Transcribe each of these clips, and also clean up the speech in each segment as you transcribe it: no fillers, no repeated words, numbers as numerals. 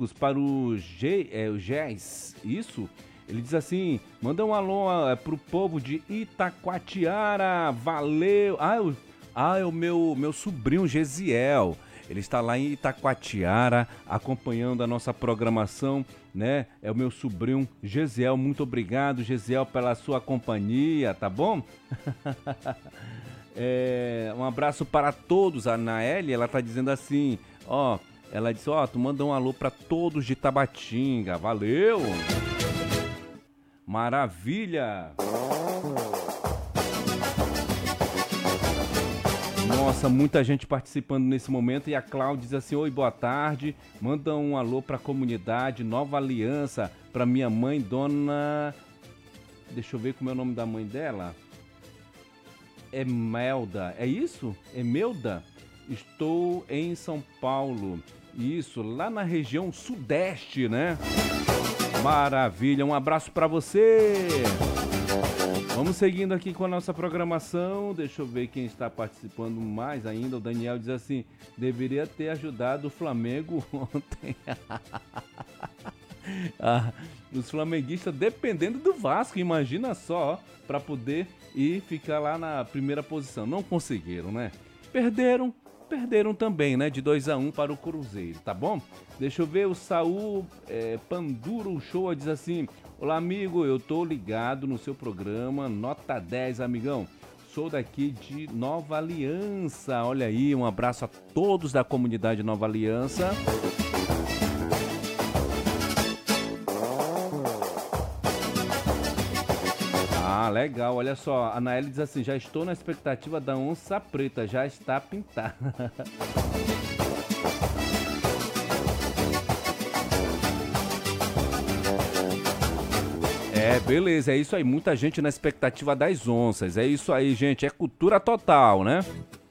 amigos, para o Gés, isso? Ele diz assim, manda um alô pro povo de Itacoatiara, valeu. É o meu sobrinho Gesiel. Ele está lá em Itacoatiara, acompanhando a nossa programação, né? É o meu sobrinho Gesiel. Muito obrigado, Gesiel, pela sua companhia, tá bom? Um abraço para todos. A Naeli, ela tá dizendo assim, ela disse, tu manda um alô para todos de Tabatinga, valeu! Maravilha! Nossa, muita gente participando nesse momento. E a Cláudia diz assim, oi, boa tarde. Manda um alô para a comunidade Nova Aliança, para minha mãe, dona... Deixa eu ver como é o nome da mãe dela. Emelda, é isso? Emelda? Estou em São Paulo. Isso, lá na região sudeste, né? Maravilha, um abraço para você. Vamos seguindo aqui com a nossa programação. Deixa eu ver quem está participando mais ainda. O Daniel diz assim, deveria ter ajudado o Flamengo ontem. Os flamenguistas dependendo do Vasco, imagina só, para poder ir ficar lá na primeira posição. Não conseguiram, né? Perderam também, né? De 2-1 para o Cruzeiro, tá bom? Deixa eu ver, o Saul Panduro Show diz assim, olá amigo, eu tô ligado no seu programa, nota 10, amigão. Sou daqui de Nova Aliança, olha aí, um abraço a todos da comunidade Nova Aliança. Legal, olha só, a Naeli diz assim, já estou na expectativa da onça preta, já está pintada. Beleza, é isso aí, muita gente na expectativa das onças, é isso aí, gente, é cultura total, né?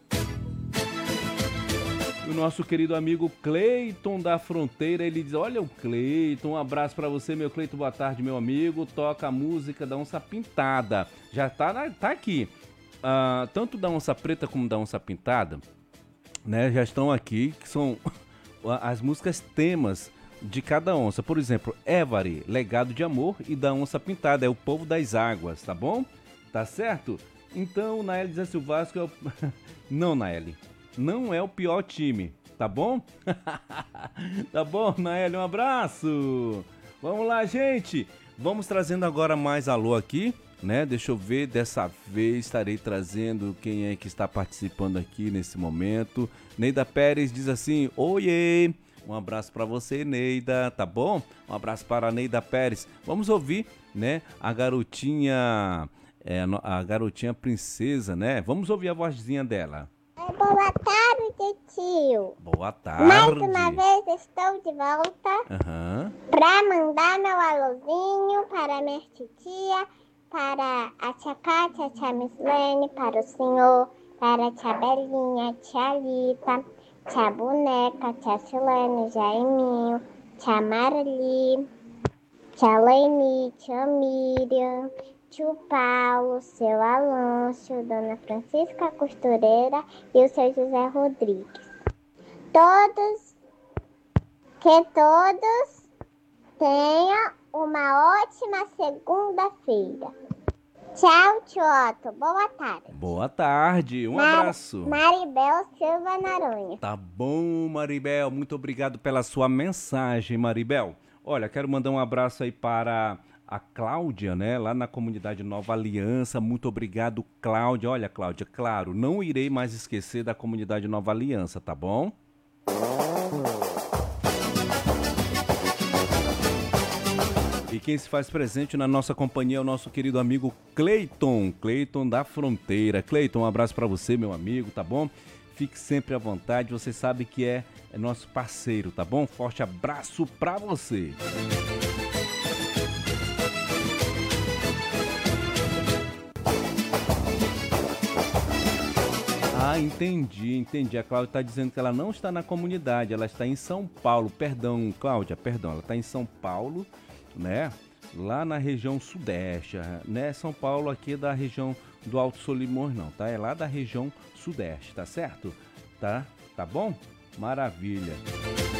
O nosso querido amigo Cleiton da Fronteira, ele diz, olha o Cleiton, um abraço pra você, meu Cleiton, boa tarde, meu amigo, toca a música da Onça Pintada, já tá aqui, tanto da Onça Preta como da Onça Pintada, né, já estão aqui, que são as músicas temas de cada onça, por exemplo, Évari, Legado de Amor, e da Onça Pintada, é o Povo das Águas, tá bom? Tá certo? Então, Naeli diz assim, o Vasco é o... Não, Naeli. Não é o pior time, tá bom? Tá bom, Naeli, um abraço! Vamos lá, gente! Vamos trazendo agora mais alô aqui, né? Deixa eu ver, dessa vez estarei trazendo quem é que está participando aqui nesse momento. Neida Pérez diz assim, oiê! Um abraço para você, Neida, tá bom? Um abraço para a Neida Pérez. Vamos ouvir, né? A garotinha princesa, né? Vamos ouvir a vozinha dela. Boa tarde, tio. Boa tarde. Mais uma vez estou de volta para mandar meu alôzinho para a minha titia, para a tia Cátia, a tia Mislene, para o senhor, para a tia Belinha, tia Lita, tia Boneca, tia Silene, Jaiminho, tia Marli, tia Leni, tia Miriam, tio Paulo, seu Alonso, dona Francisca Costureira e o seu José Rodrigues. Que todos tenham uma ótima segunda-feira. Tchau, tio Otto. Boa tarde. Boa tarde. Um abraço. Maribel Silva Naronha. Tá bom, Maribel. Muito obrigado pela sua mensagem, Maribel. Olha, quero mandar um abraço aí para a Cláudia, né, lá na comunidade Nova Aliança. Muito obrigado, Cláudia. Olha, Cláudia, claro, não irei mais esquecer da comunidade Nova Aliança, tá bom? E quem se faz presente na nossa companhia é o nosso querido amigo Cleiton da Fronteira. Cleiton, um abraço para você, meu amigo, tá bom? Fique sempre à vontade, você sabe que é nosso parceiro, tá bom? Forte abraço para você. Entendi. A Cláudia está dizendo que ela não está na comunidade, ela está em São Paulo. Perdão, Cláudia, ela está em São Paulo, né? Lá na região sudeste, né? São Paulo aqui é da região do Alto Solimões, não, tá? É lá da região sudeste, tá certo? Tá bom? Maravilha.